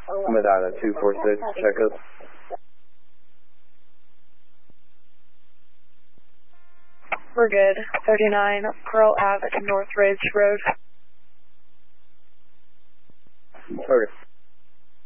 Medina 246, checkup. We're good. 39 Pearl Ave, North Ridge Road. Okay.